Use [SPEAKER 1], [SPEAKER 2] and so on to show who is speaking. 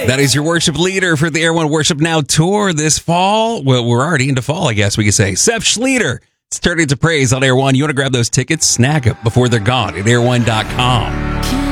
[SPEAKER 1] That is your worship leader for the Air One Worship Now tour this fall. Well, we're already into fall, I guess we could say. Seth Schleter. It's turning to praise on Air One. You want to grab those tickets? Snag them before they're gone at air1.com.